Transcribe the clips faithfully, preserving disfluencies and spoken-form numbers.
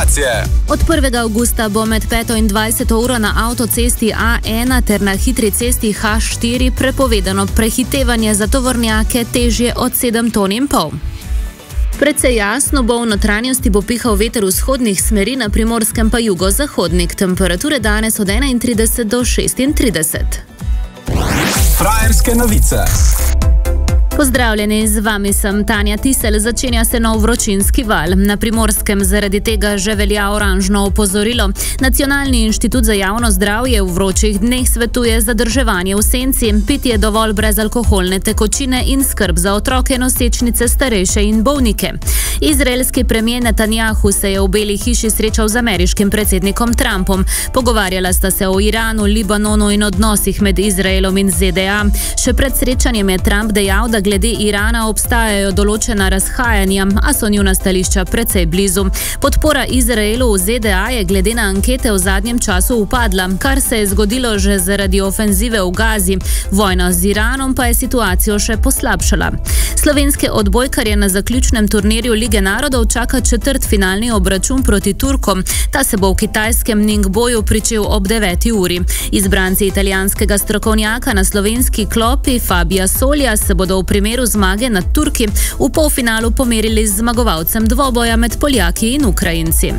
informacije. Od prvega avgusta bo med peto in dvajseto uro na avtocesti A ena ter na hitri cesti H štiri prepovedano prehitevanje za tovornjake težje od sedem ton in pol. Precej jasno bo, v notranjosti bo pihal veter vzhodnih smeri, na Primorskem pa jugozahodnik. Temperature danes od enaintrideset do šestintrideset. Frajerske novice. Pozdravljeni, z vami sem Tanja Tisel. Začenja se nov vročinski val. Na Primorskem zaradi tega že velja oranžno opozorilo. Nacionalni inštitut za javno zdravje v vročih dneh svetuje zadrževanje v senci, pitje dovolj brezalkoholne tekočine in skrb za otroke, nosečnice, starejše in bolnike. Izraelski premijer Netanjahu se je v Beli hiši srečal z ameriškim predsednikom Trumpom. Pogovarjala sta se o Iranu, Libanonu in odnosih med Izraelom in Z D A. Še pred srečanjem je Trump dejal, da glede Irana obstajajo določena razhajanja, a so njuna stališča precej blizu. Podpora Izraelu v Z D A je glede na ankete v zadnjem času upadla, kar se je zgodilo že zaradi ofenzive v Gazi. Vojna z Iranom pa je situacijo še poslabšala. Slovenske odbojkarje na zaključnem turnirju Lige narodov čaka četrtfinalni obračun proti Turkom. Ta se bo v kitajskem Ningboju pričel ob deveti uri. Izbranci italijanskega strokovnjaka na slovenski klopi Fabija Solja se bodo v primeru zmage nad Turki v polfinalu pomerili z zmagovalcem dvoboja med Poljaki in Ukrajinci.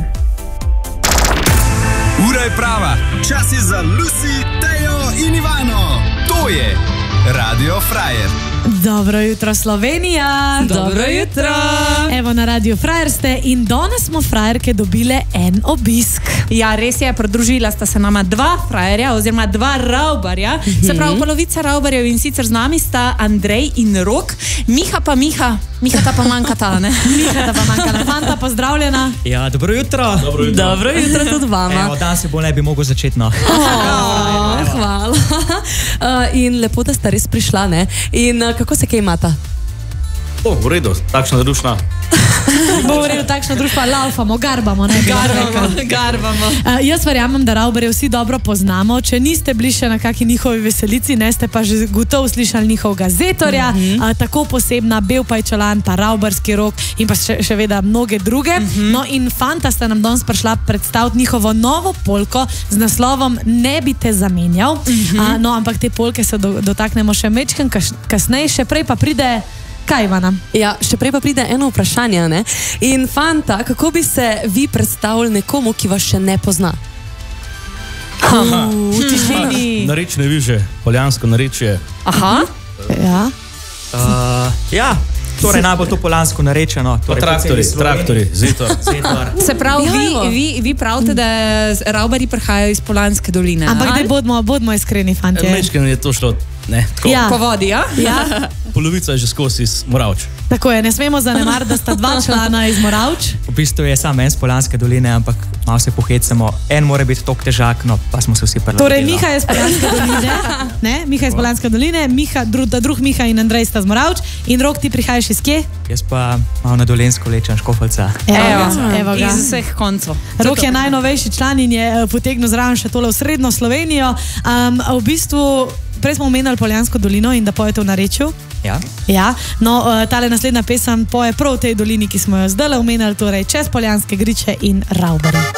Ura je prava. Čas je za Lucy, Tejo in Ivano. To je Radio Frajer. Dobro jutro, Slovenija! Dobro jutro! Evo, na Radio Frajer ste in danes smo frajerke dobile en obisk. Ja, res je, pridružila sta se nama dva frajerja oziroma dva Ravbarja. Mm-hmm. Se pravi, polovica Ravbarjev in sicer z nami sta Andrej in Rok. Miha pa Miha. Miha ta pa manjka ta, ne? Miha ta pa manjka ta. Fanta, pozdravljena. Ja, dobro jutro. Dobro jutro. Dobro jutro tudi vama. Evo, danes se bo ne bi mogel začeti, no. Oh, hvala. Uh, in lepo, da sta res prišla, ne? In uh, kako se kaj imata? O, v redu, takšna družna. Bo v redu, takšna družba, laufamo, garbamo, ne? Garbamo, garbamo. Uh, jaz verjamem, da Ravbarje vsi dobro poznamo. Če niste bili še na kakšni njihovi veselici, ne ste pa že gotovo slišali njihovega Zetorja, mm-hmm. uh, tako posebna, Bel pajčolan, pa Ravbarski Rok in pa še, še veda mnoge druge. Mm-hmm. No in fanta sta nam danes prišla predstaviti njihovo novo polko z naslovom Ne bi te zamenjal. Mm-hmm. uh, no, ampak te polke se do, dotaknemo še mečken kasneje, še prej pa pride... Kaj, Ivana? Ja, še prej pa pride eno vprašanje, ne? In fanta, kako bi se vi predstavili nekomu, ki vas še ne pozna? Uh, v tišini. Narečne viže, poljansko narečje. Aha. Ja. Uh, ja, torej najbolj to poljansko narečeno. Torej traktori, traktori, Zetor. Zetor. Se pravi, vi, vi, vi pravite, da Ravbarji prihajajo iz Poljanske doline. Ampak daj bodmo, bodmo iskreni, fantje. Mečken je to šlo, ne, tako. Ja. Po vodi, ja? Ja. Polovica je že skozi iz Moravč. Tako je, ne smemo zanemariti, da sta dva člana iz Moravč. V bistvu je samo en z Poljanske doline, ampak malo se pohecamo. En mora biti tok težak, no pa smo se vsi prilagodili. Torej, Miha je iz Poljanske doline, ne? Miha je iz Poljanske doline, Miha, dru, druh Miha in Andrej sta z Moravč. In Rok, ti prihajaš iz kje? Jaz pa malo na Dolensko lečem, Škofljica. Evo, evo ga. Iz vseh koncov. Rok je najnovejši član in je potegnil zraven še tole v srednjo Slovenijo. Um, v bistvu, prej smo omenjali Poljansko dolino in da pojete v narečju. Ja. Ja, no, uh, tale naslednja pesem poje prav v tej dolini, ki smo jo zdaj omenjali, torej čez Poljanske griče in Ravbarje.